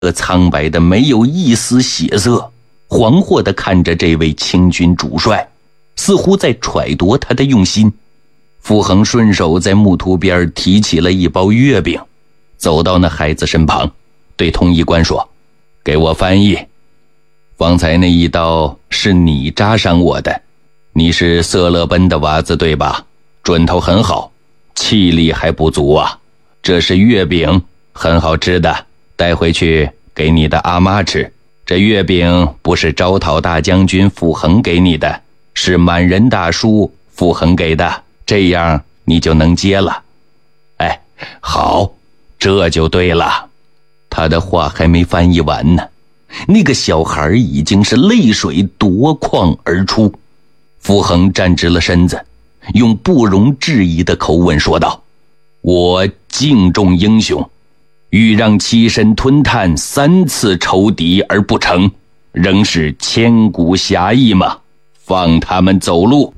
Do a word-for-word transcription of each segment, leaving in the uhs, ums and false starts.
苍白的没有一丝血色，惶惑地看着这位清军主帅，似乎在揣度他的用心。傅恒顺手在木图边提起了一包月饼，走到那孩子身旁，对通译官说：“给我翻译，方才那一刀是你扎伤我的，你是色勒奔的娃子对吧？准头很好，气力还不足啊。这是月饼，很好吃的，带回去给你的阿妈吃。这月饼不是招讨大将军傅恒给你的，是满人大叔傅恒给的，这样你就能接了。哎，好，这就对了。”他的话还没翻译完呢，那个小孩已经是泪水夺眶而出。傅恒站直了身子，用不容置疑的口吻说道：“我敬重英雄，欲让栖身吞炭三次仇敌而不成，仍是千古侠义吗？放他们走路。”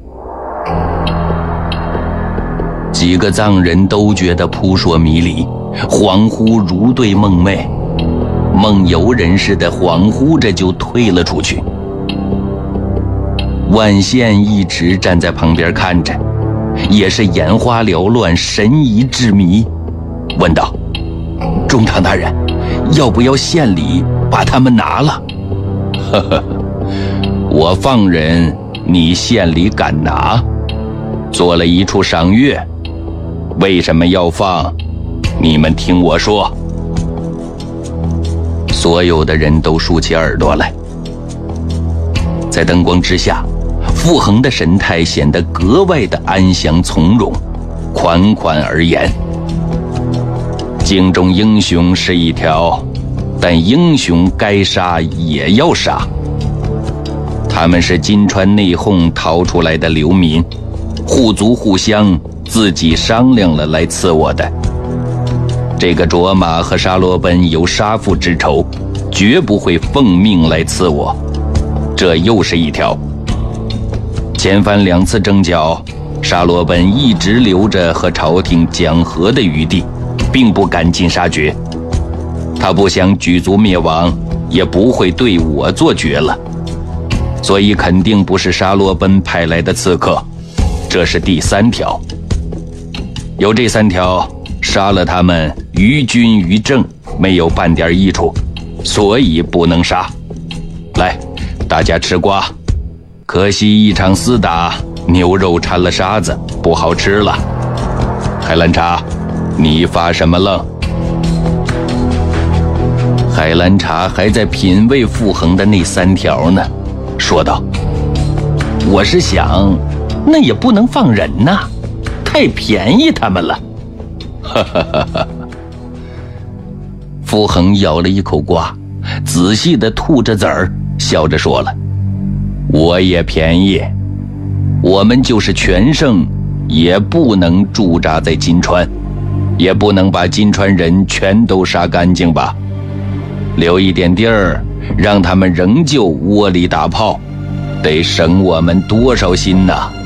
几个藏人都觉得扑朔迷离，恍惚如对梦寐，梦游人似的恍惚着就退了出去。万宪一直站在旁边看着，也是眼花缭乱，神疑至迷，问道：“中堂大人，要不要献礼把他们拿了？”“呵呵，我放人，你献礼敢拿？做了一处赏月，为什么要放？你们听我说。”所有的人都竖起耳朵来。在灯光之下，傅恒的神态显得格外的安详从容，款款而言：“敬重英雄是一条，但英雄该杀也要杀。他们是金川内讧逃出来的流民，户族互相自己商量了来刺我的。这个卓玛和沙罗奔有杀父之仇，绝不会奉命来刺我，这又是一条。前番两次征剿，沙罗奔一直留着和朝廷讲和的余地，并不赶尽杀绝。他不想举族灭亡，也不会对我做绝了，所以肯定不是沙罗奔派来的刺客。这是第三条。有这三条，杀了他们于军于政没有半点益处，所以不能杀。来，大家吃瓜。可惜一场厮打，牛肉掺了沙子，不好吃了。海兰察，你发什么愣？海兰察还在品味傅恒的那三条呢，说道：“我是想，那也不能放人呐，太便宜他们了。”哈哈哈哈！傅恒咬了一口瓜，仔细地吐着籽儿，笑着说了：“我也便宜，我们就是全胜，也不能驻扎在金川，也不能把金川人全都杀干净吧？留一点地儿，让他们仍旧窝里打炮，得省我们多少心呐！”